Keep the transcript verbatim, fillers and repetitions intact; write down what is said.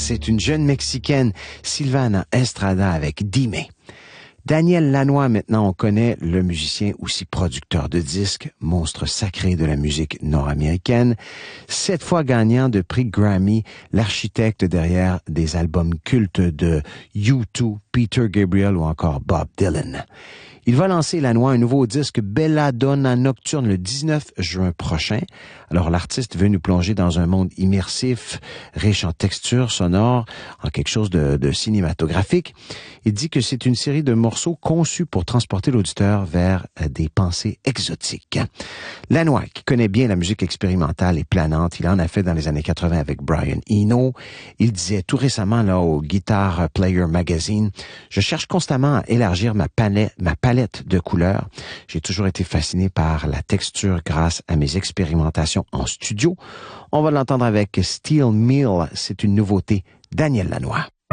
c'est une jeune Mexicaine, Sylvana Estrada avec Dime. Daniel Lanois, maintenant, on connaît le musicien aussi producteur de disques, monstre sacré de la musique nord-américaine, sept fois gagnant de prix Grammy, l'architecte derrière des albums cultes de U deux, Peter Gabriel ou encore Bob Dylan. Il va lancer Lanois un nouveau disque Belladonna Nocturne le dix-neuf juin prochain. Alors l'artiste veut nous plonger dans un monde immersif, riche en textures sonores, en quelque chose de, de cinématographique. Il dit que c'est une série de morceaux conçus pour transporter l'auditeur vers des pensées exotiques. Lanois, qui connaît bien la musique expérimentale et planante, il en a fait dans les années quatre-vingt avec Brian Eno. Il disait tout récemment là au Guitar Player Magazine, « Je cherche constamment à élargir ma palette, ma palette de couleurs. J'ai toujours été fasciné par la texture grâce à mes expérimentations en studio. » On va l'entendre avec Steel Mill. C'est une nouveauté. Daniel Lanois.